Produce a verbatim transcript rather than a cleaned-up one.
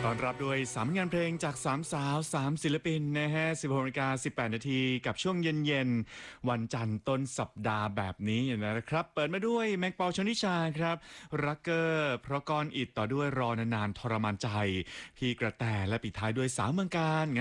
ต้อนรับด้วยสามงานเพลงจากสามสาวสามศิลปินนะฮะสิบหกนาฬิกาสิบแปดนาทีกับช่วงเย็นๆวันจันทร์ต้นสัปดาห์แบบนี้นะครับเปิดมาด้วยแม็กปอชนิชาครับรักเกอร์เพราะก้อนอิดต่อด้วยรอนานๆทรมานใจพี่กระแตและปิดท้ายด้วยสาวเมืองการ